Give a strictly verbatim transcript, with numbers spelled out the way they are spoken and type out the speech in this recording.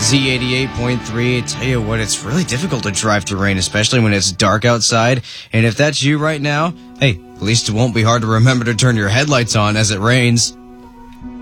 Z eighty-eight point three. I tell you what, it's really difficult to drive through rain, especially when it's dark outside. And if that's you right now, hey, at least it won't be hard to remember to turn your headlights on as it rains.